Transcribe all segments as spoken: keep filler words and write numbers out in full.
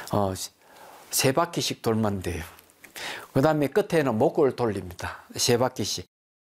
어, 세 바퀴씩 돌면 돼요. 그 다음에 끝에는 목을 돌립니다. 세 바퀴씩.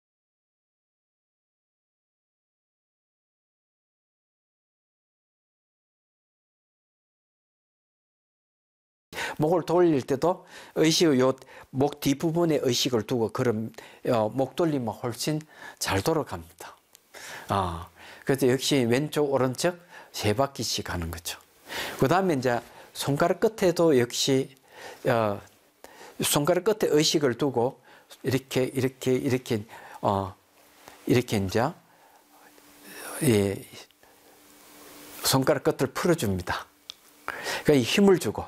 목을 돌릴 때도 의식을 요 목 뒷부분에 의식을 두고 그럼 어, 목 돌리면 훨씬 잘 돌아갑니다. 아, 그래서 역시 왼쪽 오른쪽 세 바퀴씩 하는 거죠. 그 다음에 이제 손가락 끝에도 역시 어, 손가락 끝에 의식을 두고 이렇게 이렇게 이렇게 어 이렇게 이제 예, 손가락 끝을 풀어줍니다. 그러니까 힘을 주고.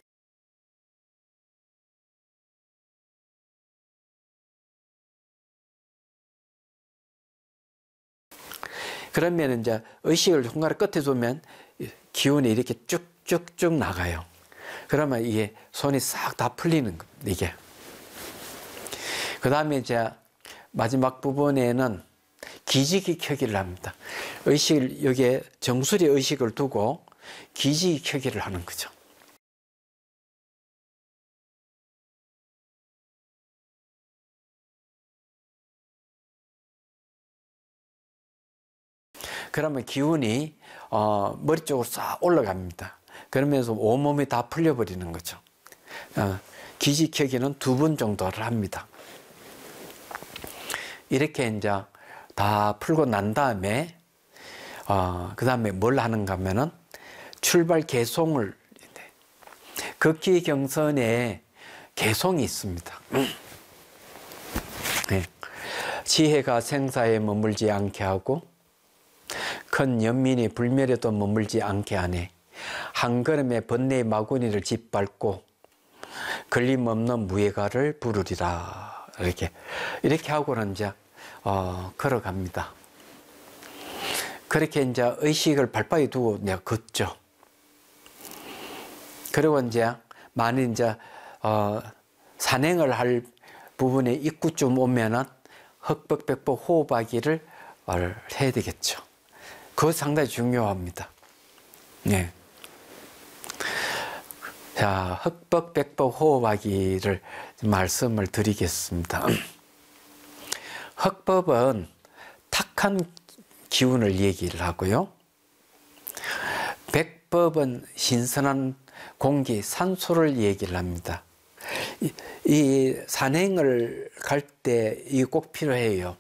그러면 이제 의식을 손가락 끝에 두면 기운이 이렇게 쭉쭉쭉 나가요. 그러면 이게 손이 싹 다 풀리는 겁니다. 이게. 그 다음에 이제 마지막 부분에는 기지기 켜기를 합니다. 의식을 여기에 정수리 의식을 두고 기지기 켜기를 하는 거죠. 그러면 기운이 어, 머리 쪽으로 싹 올라갑니다. 그러면서 온몸이 다 풀려버리는 거죠. 어, 기지 켜기는 두 번 정도를 합니다. 이렇게 이제 다 풀고 난 다음에 어, 그 다음에 뭘 하는가 하면은 출발 개송을 극기 경선에 개송이 있습니다. 네. 지혜가 생사에 머물지 않게 하고 큰 연민이 불멸에도 머물지 않게 하네. 한 걸음에 번뇌의 마구니를 짓밟고 걸림없는 무예가를 부르리라. 이렇게 이렇게 하고는 이제 어, 걸어갑니다. 그렇게 이제 의식을 발바닥에 두고 내가 걷죠. 그리고 이제 만일 이제 어, 산행을 할 부분에 입구쯤 오면은 흑벅백복 호흡하기를 해야 되겠죠. 그거 상당히 중요합니다. 네. 자, 흑벅백복 호흡하기를 말씀을 드리겠습니다. 흑법은 탁한 기운을 얘기를 하고요. 백법은 신선한 공기, 산소를 얘기를 합니다. 이, 이 산행을 갈 때 이게 꼭 필요해요.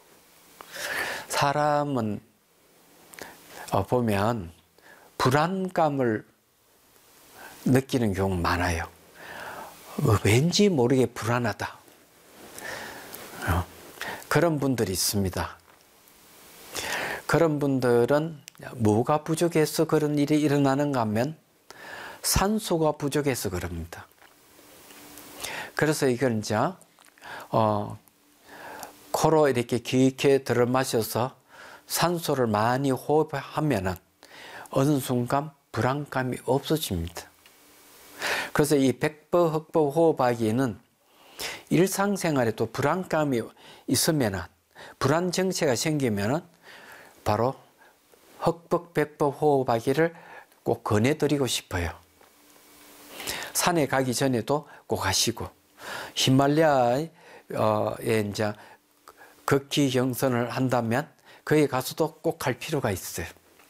사람은 어, 보면 불안감을 느끼는 경우가 많아요. 어, 왠지 모르게 불안하다. 어, 그런 분들이 있습니다. 그런 분들은 뭐가 부족해서 그런 일이 일어나는가 하면 산소가 부족해서 그럽니다. 그래서 이걸 이제 어, 코로 이렇게 깊게 들어 마셔서 산소를 많이 호흡하면은 어느 순간 불안감이 없어집니다. 그래서 이 백법, 흑법 호흡하기는 일상생활에도 불안감이 있으면은 불안 정체가 생기면은 바로 흑법, 백법 호흡하기를 꼭 권해드리고 싶어요. 산에 가기 전에도 꼭 하시고 히말라야에 이제 극기 경선을 한다면 거기 가서도 꼭 할 필요가 있어요.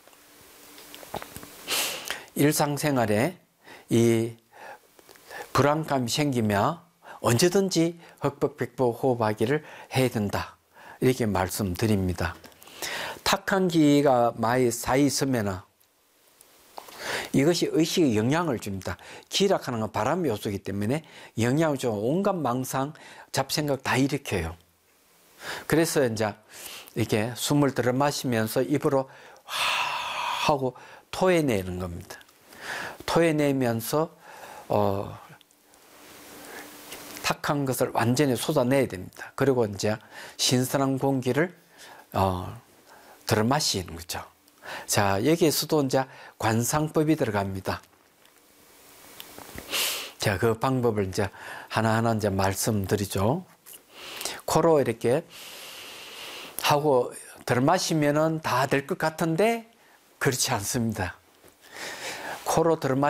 일상생활에 이 불안감이 생기면 언제든지 흑법백법 호흡하기를 해야 된다. 이렇게 말씀드립니다. 탁한 기가 많이 쌓여 있으면 이것이 의식에 영향을 줍니다. 기락하는 건 바람 요소이기 때문에 영향을 줘 온갖 망상, 잡생각 다 일으켜요. 그래서 이제 이렇게 숨을 들어 마시면서 입으로 하 하고 토해내는 겁니다. 토해내면서 어, 탁한 것을 완전히 쏟아내야 됩니다. 그리고 이제 신선한 공기를 어, 들어 마시는 거죠. 자, 여기에서도 이제 관상법이 들어갑니다. 자, 그 방법을 이제 하나하나 이제 말씀드리죠. 코로 이렇게 하고 들어 마시면은 다 될 것 같은데 그렇지 않습니다. 코로 들어 마